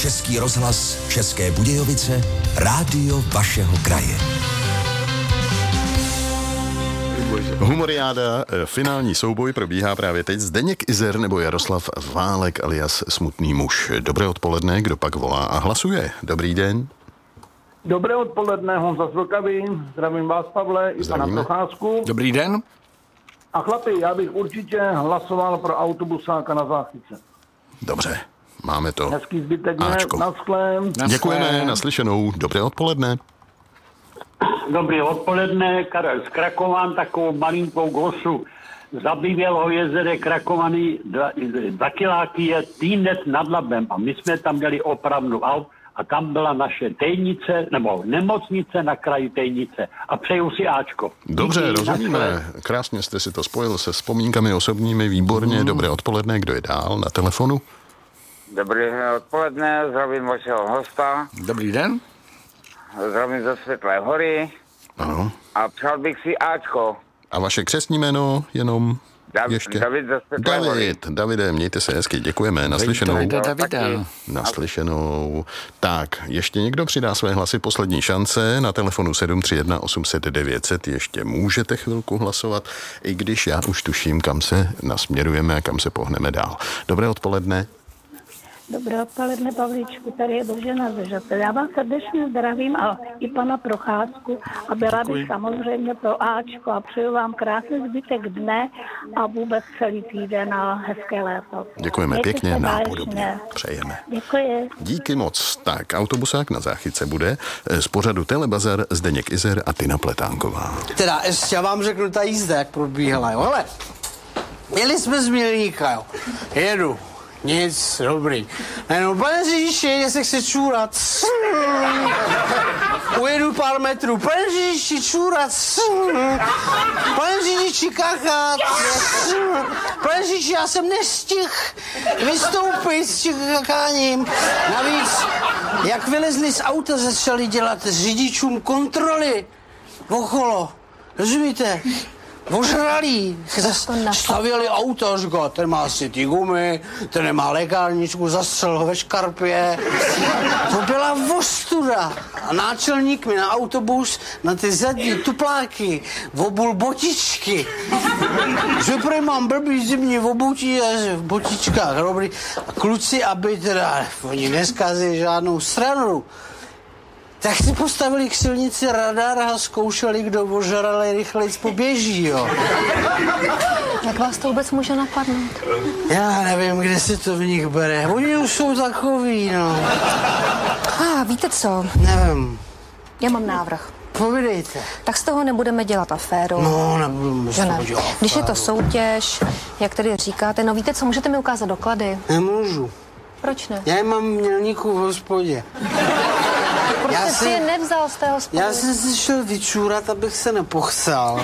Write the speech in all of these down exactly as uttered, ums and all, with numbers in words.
Český rozhlas České Budějovice, rádio vašeho kraje. Humoriáda, finální souboj probíhá právě teď. Zdeněk Izer nebo Jaroslav Válek alias Smutný muž. Dobré odpoledne, kdo pak volá a hlasuje. Dobrý den. Dobré odpoledne, Honza z Vltavy. Zdravím vás, Pavle, i pana Procházku. Dobrý den. A chlapi, já bych určitě hlasoval pro autobusáka na Záchytce. Dobře, máme to. Hezký zbytek dne, Áčko. nasklém. Děkujeme, naslyšenou. Dobré odpoledne. Dobré odpoledne, Karel z Krakovan, takovou malinkou glosu. Zabývělo jezere Krakovaný dva, dva kiláky je Týnec nad Labem a my jsme tam měli opravdu aut a tam byla naše tejnice, nebo nemocnice na kraji tejnice a přeju si Áčko. Dobře, Díky, rozumíme. Krásně jste si to spojil se vzpomínkami osobními, výborně. Dobré odpoledne, kdo je dál na telefonu? Dobré odpoledne, zdravím vašeho hosta. Dobrý den. Zdravím ze Světlé hory. Ano. A přál bych si Áčko. A vaše křestní jméno jenom Dav- ještě? David ze Světlé hory. David, Davide, mějte se hezky, děkujeme, naslyšenou. Davide, Davide. Naslyšenou. Tak, ještě někdo přidá své hlasy, poslední šance na telefonu sedm tři jedna osm set devět set. Ještě můžete chvilku hlasovat, i když já už tuším, kam se nasměrujeme a kam se pohneme dál. Dobré odpoledne. Dobré odpoledne, Pavlíčku, tady je Božena Zežatel. Já vás srdečně zdravím a i pana Procházku a byla bych samozřejmě pro Áčko a přeju vám krásný zbytek dne a vůbec celý týden a hezké léto. Děkujeme Mějte pěkně, se nápodobně. báječně. Přejeme. Děkuji. Díky moc. Tak, autobusák na Záchytce bude z pořadu Telebazar Zdeněk Izer a Tina Pletánková. Teda, ještě já vám řeknu ta jízda, jak probíhala, jo. Hele, měli jsme z Mělníka, jo. Jedu. Nic, dobrý. Jenom, pane řidiči, jestli chci čůrat. Ujedu pár metrů. Pane řidiči, čůrat. Pane řidiči, kachat. Pane řidiči, já jsem nestihl vystoupit s tím kakáním. Navíc, jak vylezli z auta, začali dělat řidičům kontroly okolo. Rozumíte? Ožralí, stavili auto, říká, ten má asi ty gumy, ten nemá lékárničku, zastřel ho ve škarpě. To byla ostuda. A náčelník mi na autobus na ty zadní tupláky obul botičky. Že prý mám blbý zimní oboutí v botičkách, dobrý. A kluci, aby teda, oni neskazili žádnou stranu, tak si postavili k silnici radar a zkoušeli, kdo ožralej rychlejc poběží, jo. Jak vás to vůbec může napadnout? Já nevím, kde se to v nich bere. Oni už jsou takový, no. A ah, víte co? Nevím. Já mám návrh. Povídejte. Tak z toho nebudeme dělat aféru. No, nebudeme že ne. dělat Když je to soutěž, jak tady říkáte, no víte co, můžete mi ukázat doklady? Nemůžu. Proč ne? Já mám Mělníku v hospodě. Proč Já jste si- si je nevzal z té hospody? Já jsem si šel vyčůrat, abych se nepochsal.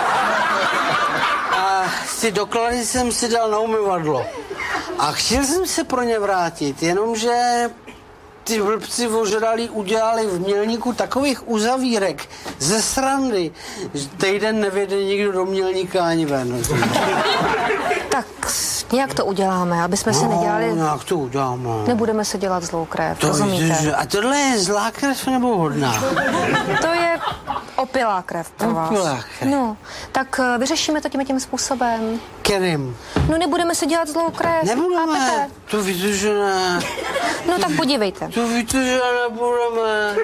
A ty doklady jsem si dal na umyvadlo. A chtěl jsem se pro ně vrátit, jenomže ty blbci ožralí udělali v Mělníku takových uzavírek ze srandy, že týden nevjede nikdo do Mělníka ani ven. Tak nějak to uděláme, aby jsme si nedělali... No, jak to uděláme? Nebudeme se dělat zlou krev, To rozumíte? víte, že- A tohle je zlá krev nebo hodná? To je opilá krev pro vás. Opilá krev. No, tak eh, vyřešíme to tím tím způsobem. Kterým? No nebudeme se dělat zlou krev. Nebudeme. chápete? To víte, že ne. No tak podívejte. To víte, že nebudeme.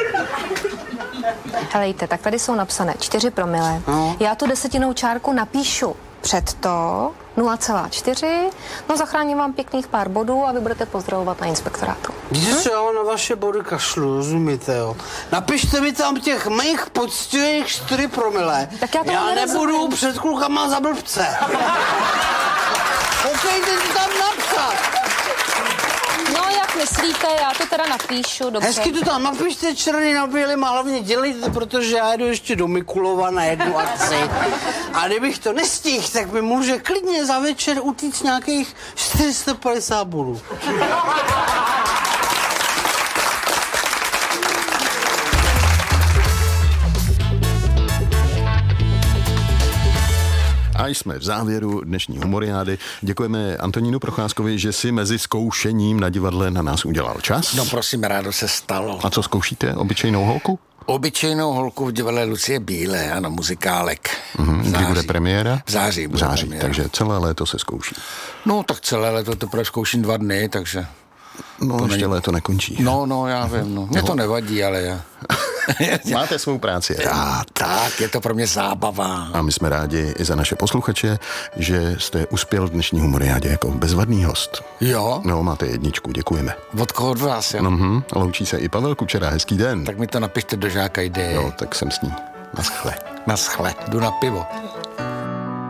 Helejte, tak tady jsou napsané čtyři promile. No. Já tu desetinou čárku napíšu před to nula celá čtyři. No zachráním vám pěkných pár bodů a vy budete pozdravovat na inspektorátu. Víte, co já na vaše body kašlu, rozumíte, jo? Napište mi tam těch mých poctivých čtyři promile. Tak já tomu já nerozumím. nebudu před klukama za blbce. Koukejte si tam napsat. No jak myslíte, já to teda napíšu, dobře. Hezky to tam napište černý na bílým a hlavně dělejte, protože já jedu ještě do Mikulova na jednu akci. A kdybych to nestihl, tak mi může klidně za večer utíct nějakých čtyři sta padesát bodů. A A jsme v závěru dnešní humoriády. Děkujeme Antonínu Procházkovi, že si mezi zkoušením na divadle na nás udělal čas. No prosím, rádo se stalo. A co zkoušíte? Obyčejnou holku? Obyčejnou holku v divadle Lucie Bílé, ano, muzikálek. Mm-hmm. Kdy bude premiéra? V září bude v září, premiéra. Takže celé léto se zkouší. No tak celé léto teprve zkouším dva dny, takže... No to ještě není... léto nekončí. No, no, já vím, no. Mně to nevadí, ale já... Máte svou práci rád. Tak, je to pro mě zábava. A my jsme rádi i za naše posluchače, že jste uspěl v dnešní humoriádě jako bezvadný host. Jo? No, máte jedničku, děkujeme. Od koho od vás, jo? Mhm, a loučí se i Pavel Kučera, hezký den. Tak mi to napište do žáka ideje. Jo, tak jsem s ní. Naschle. Naschle, jdu na pivo.